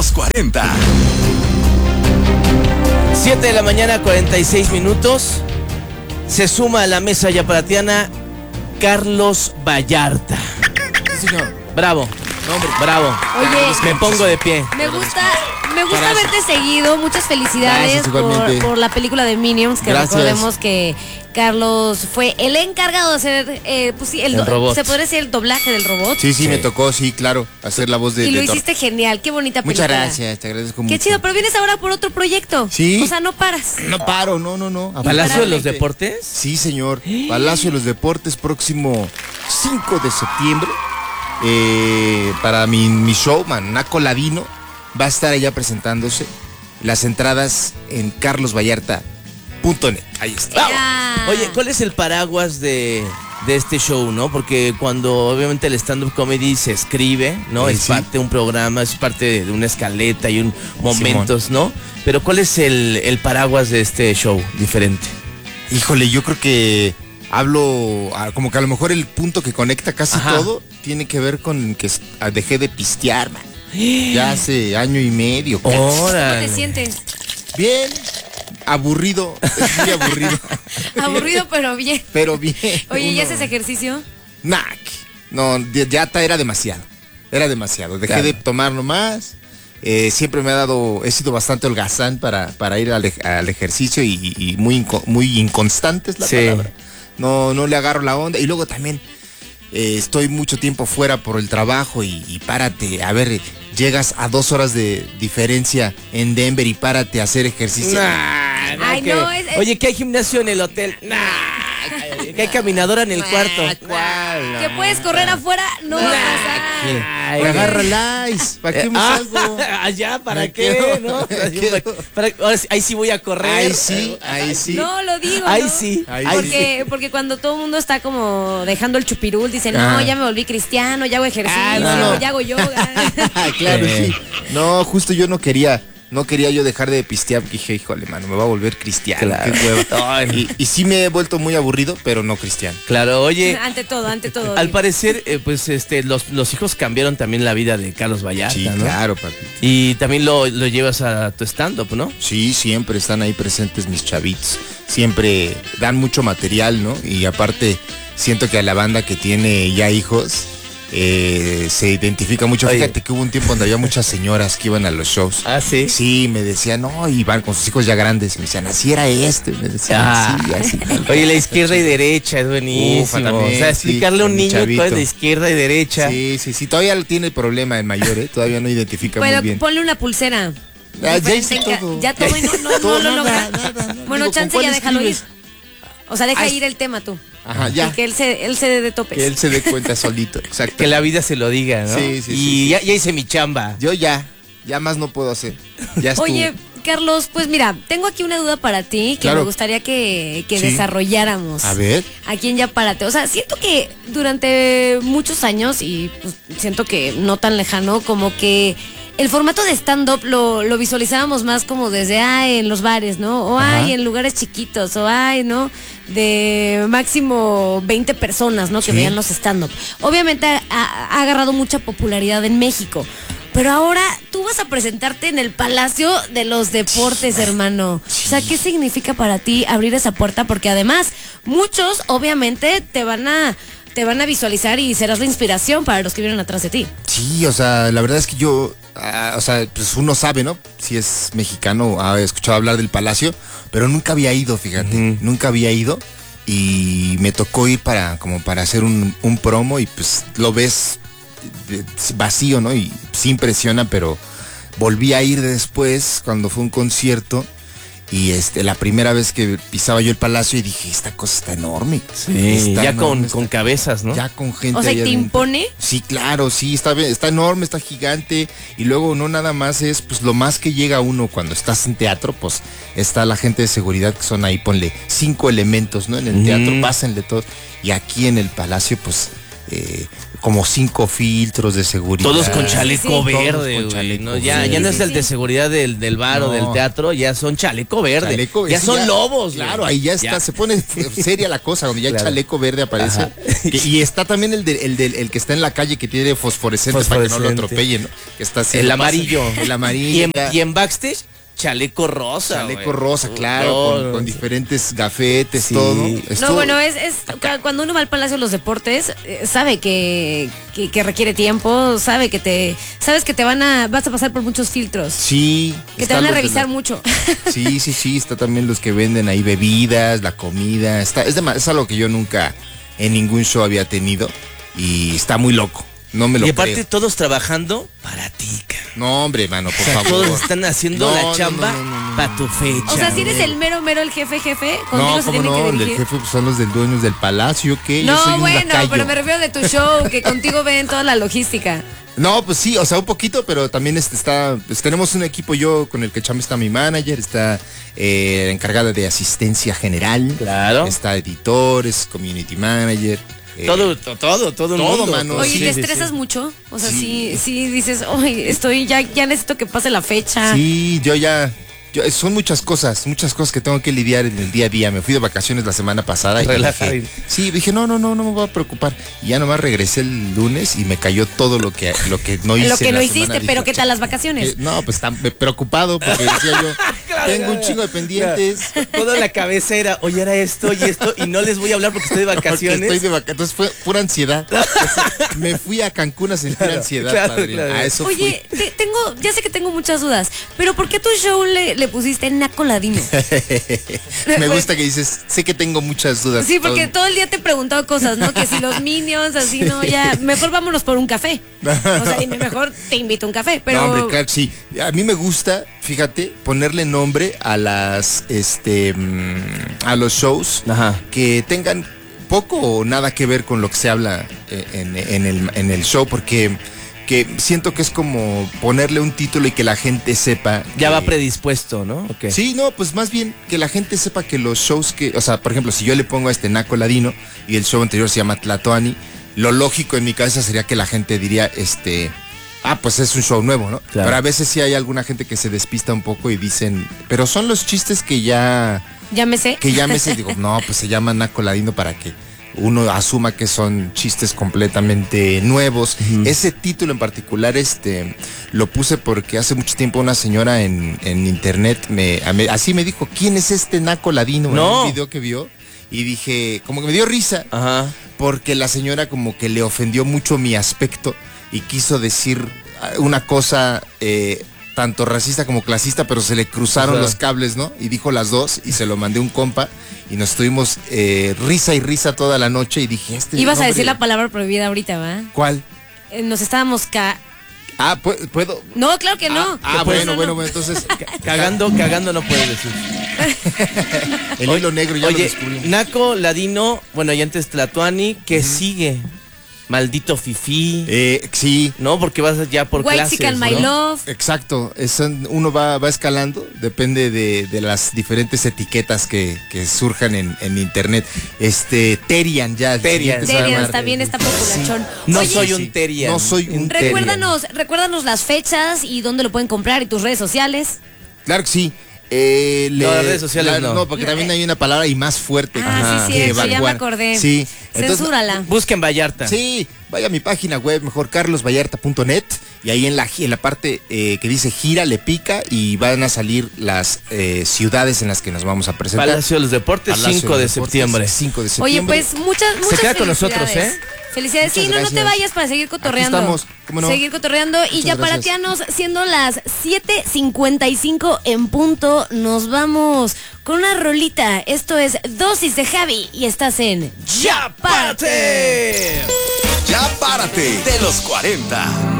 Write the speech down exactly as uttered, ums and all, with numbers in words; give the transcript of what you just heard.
los cuarenta. siete de la mañana, cuarenta y seis minutos. Se suma a la mesa yaparatiana Carlos Vallarta. Sí, señor. Bravo. No, hombre. Bravo. Oye, me pongo de pie. Me gusta, me gusta Gracias. haberte seguido. Muchas felicidades Gracias, por, igualmente. por la película de Minions, que Gracias. recordemos que Carlos fue el encargado de hacer, eh, pues sí, el, El do- robot. se podría decir el doblaje del robot. Sí, sí, Sí. me tocó, sí, claro, hacer la voz de, y lo de Thor. hiciste genial, qué bonita Muchas película. gracias, te agradezco mucho. Qué chido, pero vienes ahora por otro proyecto. Sí. O sea, no paras. No paro, no, no, no. ¿Palacio de los Afortunadamente. Deportes? Sí, señor. Palacio de los Deportes, próximo cinco de septiembre. Eh, para mi, mi show, Manaco Ladino, va a estar allá presentándose. Las entradas en carlos vallarta punto net. Ahí está. Ya. Oye, ¿cuál es el paraguas de, de este show, no? Porque cuando obviamente el stand-up comedy se escribe, ¿no? Sí, es sí. parte de un programa, es parte de una escaleta y un momentos, ¿no? Pero ¿cuál es el, el paraguas de este show diferente? Híjole, yo creo que hablo, ah, como que a lo mejor el punto que conecta casi Ajá. todo tiene que ver con que s- ah, dejé de pistear, man. Ya hace año y medio. casi. ¿Cómo Órale. te sientes? Bien, aburrido, muy aburrido, Aburrido, pero bien. pero bien. Oye, ¿y Uno- haces ejercicio? Nah, no, ya ya ta- era demasiado, era demasiado. Dejé Claro. de tomar nomás. Eh, siempre me ha dado, he sido bastante holgazán para, para ir al, ej- al ejercicio y, y muy, inco- muy inconstante es la Sí. palabra. No, no le agarro la onda. Y luego también eh, estoy mucho tiempo fuera por el trabajo y, y párate. A ver, llegas a dos horas de diferencia en Denver y párate a hacer ejercicio. Nah, nah, Ay, que- no, es- es- Oye, ¿que hay gimnasio en el hotel? Nah, que hay caminadora en el cuarto. Que puedes correr afuera, no va a pasar. Ay, Me agarra el ice. ¿Para qué me ah, salgo? allá, ¿para Me qué? quedo, ¿No? me quedo. Para- ahora sí- ahí sí voy a correr. Ahí sí, ahí sí. No, lo digo. Ahí ¿no? sí, ahí porque, porque cuando todo el mundo está como dejando el chupirul, dicen, no, Ah. ya me volví cristiano, ya hago ejercicio, Ah, no, no. ya hago yoga. Claro, Eh. sí. No, justo yo no quería, no quería yo dejar de pistear. Dije, híjole, mano, me va a volver cristiano. Claro. Qué hueva. Y, y sí me he vuelto muy aburrido, pero no cristiano. Claro, oye, ante todo, ante todo. al parecer, eh, pues este, los, los hijos cambiaron también la vida de Carlos Vallarta, Sí, ¿no? claro, papi. Y también lo, lo llevas a tu stand-up, ¿no? Sí, siempre están ahí presentes mis chavitos. Siempre dan mucho material, ¿no? Y aparte, siento que a la banda que tiene ya hijos, eh, se identifica mucho. Oye. Fíjate que hubo un tiempo donde había muchas señoras que iban a los shows. Ah, sí. Sí, me decían, no, y van con sus hijos ya grandes. Me decían, así era este. Me decían, Ah. sí, así. Oye, la izquierda y derecha es buenísimo. Ufa, también, o sea, sí, explicarle a un con mi niño cuál es chavito. la izquierda y derecha. Sí, sí, sí. Todavía lo tiene el problema el mayor, ¿eh? Todavía no identifica Bueno, muy bien. ponle una pulsera. Ah, ya hice Diferente en ca- todo. Ya todo y no, no, Todo, no lo nada, logra. nada, nada. Bueno, Digo, ¿con chance cuál ya déjalo ir. escribes? O sea, deja Ay. ir el tema tú. Ajá, ya. Y que él se, él se dé de topes. Que él se dé cuenta solito. Exacto. Que la vida se lo diga, ¿no? Sí, sí, y sí, sí. Ya, ya hice mi chamba. Yo ya, ya más no puedo hacer. Ya estuvo. Oye, Carlos, pues mira, tengo aquí una duda para ti que Claro. me gustaría que, que Sí. desarrolláramos. A ver. Aquí en Ya Párate. O sea, siento que durante muchos años, y pues, siento que no tan lejano, como que el formato de stand-up lo, lo visualizábamos más como desde, ay, en los bares, ¿no? O, Ajá. ay, en lugares chiquitos, o, ay, ¿no? De máximo veinte personas, ¿no? Que Sí. veían los stand-up. Obviamente ha, ha agarrado mucha popularidad en México. Pero ahora tú vas a presentarte en el Palacio de los Deportes, hermano. O sea, ¿qué significa para ti abrir esa puerta? Porque además, muchos obviamente te van a te van a visualizar y serás la inspiración para los que vienen atrás de ti. Sí, o sea, la verdad es que yo, ah, o sea, pues uno sabe, ¿no? Si es mexicano, ha escuchado hablar del Palacio, pero nunca había ido, fíjate, Ujú. nunca había ido y me tocó ir para, como para hacer un, un promo y pues lo ves de- vacío, ¿no? Y sí impresiona, pero volví a ir después cuando fue un concierto y este, la primera vez que pisaba yo el Palacio y dije, esta cosa está enorme. Sí, Está ya enorme, con, está- con cabezas, ¿no? ya con gente. O sea, ahí ¿y te adentro. impone? Sí, claro, sí, está, bien, está enorme, está gigante. Y luego no nada más es, pues lo más que llega uno cuando estás en teatro, pues está la gente de seguridad que son ahí, ponle cinco elementos, ¿no? En el Mm. teatro, pásenle todo. Y aquí en el Palacio, pues eh, como cinco filtros de seguridad. Todos con chaleco Sí, sí. verde, Todos con güey, chaleco ¿no? Ya, verde. ya no es Sí, el sí, de sí. seguridad del, del bar o No. del teatro, ya son chaleco verde. Chaleco, ya ese son lobos, Claro, güey. ahí ya está, Ya. se pone f- seria la cosa, cuando ya el Claro. chaleco verde aparece. Ajá. Que- y está también el, de- el, del- el que está en la calle que tiene fosforescente, para que no lo Fosforescente. atropellen, ¿no? Que está haciendo El amarillo. pase- El amarillo. Y en, ya. y en backstage, chaleco rosa. Chaleco güey. rosa, claro, No, con, no, con sí. diferentes gafetes, Sí. todo. No, Estuvo- bueno, es, es cu- cuando uno va al Palacio de los Deportes, eh, sabe que, que, que requiere tiempo, sabe que te, sabes que te van a, vas a pasar por muchos filtros, Sí. que te están van a los de revisar la- mucho. Sí, sí, sí, está también los que venden ahí bebidas, la comida, está, es, dema- es algo que yo nunca en ningún show había tenido y está muy loco, no me lo Y aparte creo. todos trabajando para ti, cabrón. No, hombre, mano, por O sea, favor. todos están haciendo No, la no, chamba no, no, no, para tu fecha. O sea, si eres güey. el mero mero, el jefe jefe, contigo No, se cómo tiene no, que el del dirigir. jefe pues, son los del dueños del palacio, ¿qué? Yo soy No, un bueno, lacayo. pero me refiero de tu show, que contigo ven toda la logística. No, pues sí, o sea, un poquito, pero también este está, pues tenemos un equipo yo con el que chamba, está mi manager, está eh, encargada de asistencia general. Claro. Está editor, es community manager. eh, Todo, to- todo, todo el todo, mundo. mano. Oye, sí, ¿te sí, estresas sí. mucho? O sea, Sí. sí, sí dices, oye, estoy, ya, ya necesito que pase la fecha. Sí, yo ya, yo- son muchas cosas, muchas cosas que tengo que lidiar en el día a día. Me fui de vacaciones la semana pasada y Relaja dije, ahí. sí, dije, no, no, no, no me voy a preocupar. Y ya nomás regresé el lunes y me cayó todo lo que, lo que no hice. Lo que en no la hiciste, semana. pero Dije, ¿qué tal las "Ch- vacaciones? eh, No, pues tan preocupado porque decía yo, tengo un chingo de pendientes. Todo en la cabecera. Oye, era esto y esto. Y no les voy a hablar porque estoy de Porque vacaciones. estoy de vaca- Entonces fue pura ansiedad. Entonces, me fui a Cancún a sentir Claro, ansiedad, claro, padrino. claro. A eso Oye, te- tengo, ya sé que tengo muchas dudas, pero ¿por qué a tu show le, le pusiste Naco Ladino? fui. Me gusta que dices, sé que tengo muchas dudas. Sí, porque Todo- todo el día te he preguntado cosas, ¿no? Que si los Minions, así, no, ya, mejor vámonos por un café. O sea, dime, mejor te invito a un café, pero... No, hombre, claro, sí. A mí me gusta, fíjate, ponerle nombre a las, este, mm, a los shows Ajá. que tengan poco o nada que ver con lo que se habla eh, en, en el, en el show, porque que siento que es como ponerle un título y que la gente sepa. Ya va que- predispuesto, ¿no? Ok. Sí, no, pues más bien que la gente sepa que los shows que, o sea, por ejemplo, si yo le pongo a este Naco Ladino y el show anterior se llama Tlatoani, lo lógico en mi cabeza sería que la gente diría, este, ah, pues es un show nuevo, ¿no? Claro. Pero a veces sí hay alguna gente que se despista un poco y dicen, pero son los chistes que ya, Ya me sé. que ya me sé, digo, no, pues se llama Naco Ladino para que uno asuma que son chistes completamente nuevos. Ese título en particular, este, lo puse porque hace mucho tiempo una señora en, en internet me, a me- así me dijo, ¿quién es este Naco Ladino? No. En un video que vio. Y dije, como que me dio risa, Ajá. porque la señora como que le ofendió mucho mi aspecto y quiso decir una cosa eh, tanto racista como clasista, pero se le cruzaron O sea. los cables, ¿no? Y dijo las dos y se lo mandé a un compa y nos estuvimos eh, risa y risa toda la noche y dije, este Ibas a hombre- decir la palabra prohibida ahorita, ¿va? ¿Cuál? Eh, Nos estábamos ca... Ah, ¿pu- ¿puedo? No, claro que no. Ah, Que bueno, no, no. bueno, bueno, entonces Cagando, cagando no puedes decir. el hilo negro ya lo Oye, descubrimos. Naco, Ladino, bueno, y antes Tlatoani, ¿qué sigue? Maldito fifí. Eh, sí, No, porque vas ya por White clases, Chicken, My ¿no? Love. exacto, es, uno va, va escalando, depende de, de las diferentes etiquetas que, que surjan en, en internet. Este, Terian ya. el Terian. siguiente se va a Terian llamar. también está populachón. No Oye, soy un Sí, Terian. no soy un Terian. Recuérdanos, recuérdanos las fechas y dónde lo pueden comprar y tus redes sociales. Claro que sí. Eh, le- No, las redes sociales no. porque también hay una palabra y más fuerte. Ah, sí, que cierto, ya me evacuar. acordé. Sí. Entonces, Censúrala. Busquen Vallarta. sí, vaya a mi página web, mejor carlos vallarta punto net, y ahí en la, en la parte eh, que dice gira, le pica y van a salir las eh, ciudades en las que nos vamos a presentar. Palacio de los Deportes, Palacio cinco de los Deportes, septiembre. cinco de Oye, septiembre. pues muchas, muchas queda con nosotros, felicidades. ¿eh? Felicidades. Muchas Sí, no, no te gracias. vayas para seguir cotorreando. Aquí estamos, ¿cómo no? Seguir cotorreando. y Muchas ya para gracias. Tianos, siendo las siete cincuenta y cinco en punto, nos vamos con una rolita. Esto es Dosis de Javi y estás en ¡Ya párate! Ya párate de los cuarenta.